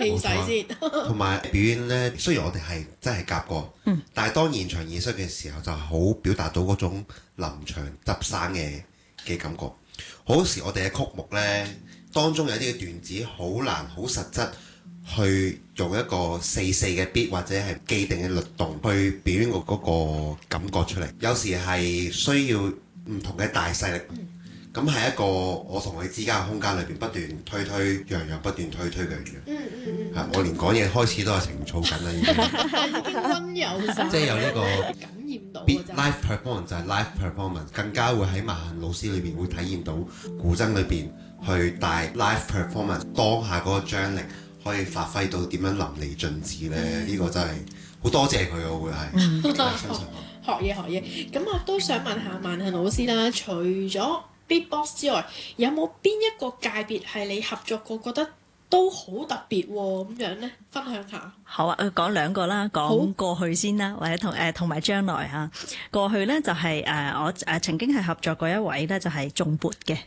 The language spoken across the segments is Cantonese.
氣勢先。 同埋表演呢，雖然我哋係真係夾過，但係當現場演出嘅時候就好表達到嗰種臨場執生嘅感覺。好多時我哋嘅曲目呢，當中有啲嘅段子好難好實質去用一個4/4嘅 beat 或者係既定嘅律動去表演嗰個感覺出嚟。有時係需要唔同嘅大勢力。咁係一個我同佢之間嘅空間裏邊不斷推讓，不斷推嘅樣。我連講嘢開始都係情操緊啦，已經溫柔晒， 即係有呢個感染到 live performance 就係 live performance， 更加會喺萬幸老師裏邊會體驗到古箏裏邊去帶 live performance 當下嗰個張力可以發揮到點樣淋漓盡致咧。呢個真係好多謝佢，我會係學嘢。咁我都想問下萬幸老師啦，除咗Beatbox 之外，有冇邊一個界別係你合作過覺得都好特別喎？咁樣呢，分享下。 好啊，講兩個啦，講過去先啦，或者同埋將來嚇。過去咧就係我曾經係合作過一位咧，就係頌缽嘅。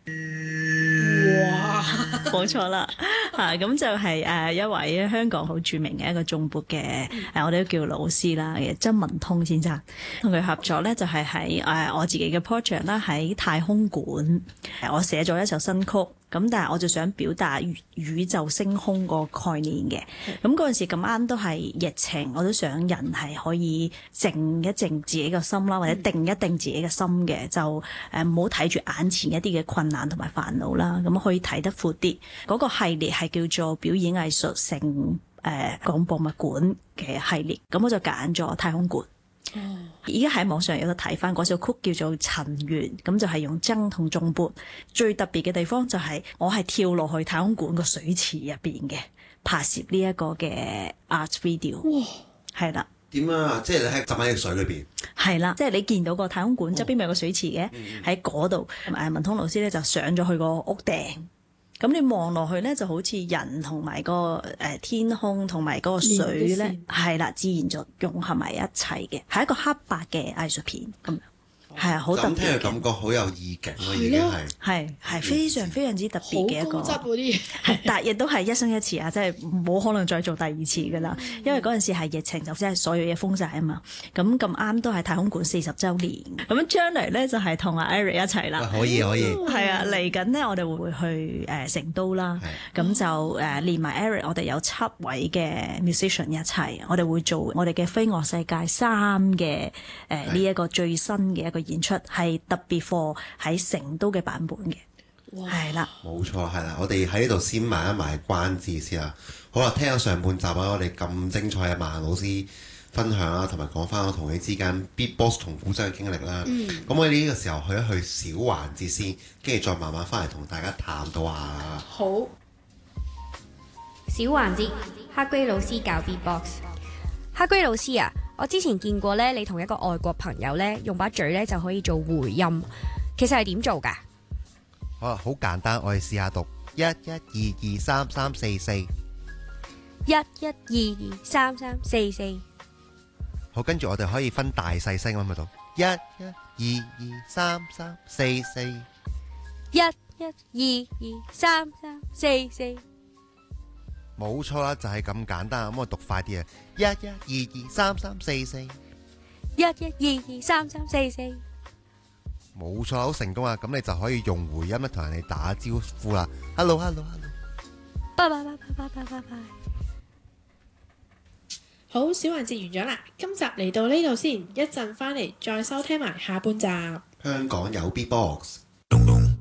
哇！ 冇錯啦，咁就係一位香港好著名嘅一個頌缽嘅我哋都叫老師啦嘅曾文通先生，同佢合作咧就係喺我自己嘅 project 啦，喺太空館，我寫咗一首新曲。咁但係我就想表達宇宙升空個概念嘅，咁嗰陣時咁啱都係疫情，我都想人係可以靜一靜自己個心啦，或者定一定自己嘅心嘅，就唔好睇住眼前一啲嘅困難同埋煩惱啦，咁可以睇得闊啲。嗰個系列係叫做表演藝術城廣博物館嘅系列，咁我就揀咗太空館。而家喺網上有得睇翻嗰首曲叫做《塵緣》，咁就係用箏同頌缽。最特別嘅地方就係我係跳落去太空館個水池入邊嘅拍攝呢一個嘅 art video。哇！係啦。 點啊？即係你喺浸喺水裏邊。係啦，即係你見到個太空館側邊咪有個水池嘅，喺嗰度。文通老師咧就上咗去個屋頂。咁你望落去咧，就好似人同埋個天空同埋嗰個水咧，係啦，自然就融合埋一齊嘅，係一個黑白嘅藝術片咁樣。係啊，好特別嘅。咁聽嘅感覺好有意境咯，已經係非常非常之特別嘅一個。 好高質嗰啲。 但係亦都係一生一次啊，即係冇可能再做第二次㗎啦。因為嗰陣時係疫情，就即係所有嘢封晒啊嘛。咁啱都係太空館40週年。咁將來咧就係同阿 Eric 一齊啦。 可以。 係啊，嚟緊呢，我哋會去成都啦。咁就連埋 Eric，我哋有7位嘅 musician 一齊，我哋會做我哋嘅飛樂世界3嘅呢一個最新嘅一個演出，係特別課喺成都嘅版本嘅。係啦， 冇錯，係啦，我哋喺呢度先埋一埋關子先啦。好啦，聽咗上半集啊，我哋咁精彩嘅萬幸老師分享啦，同埋講翻我同你之間 Beatbox 同古箏嘅經歷啦。咁我哋呢個時候去一去小環節先，跟住再慢慢翻嚟同大家探討下。 好， 小環節，黑龜老師教 Beatbox。黑龜老師啊，我之前見過咧，你同一個外國朋友咧，用把嘴咧就可以做回音，其實係點做㗎？ 好簡單，我哋試下讀11223344。 11223344。 好，跟住我哋可以分大細聲咁去讀11223344。 11223344。 冇錯啦，就係咁簡單。咁我讀快啲啊！11223344。 11223344。 冇錯，好成功啊！咁你就可以用回音同人哋打招呼啦。Hello。 拜拜。 好，小環節完咗啦，今集嚟到呢度先，一陣翻嚟再收聽埋下半集。 香港有 Beatbox。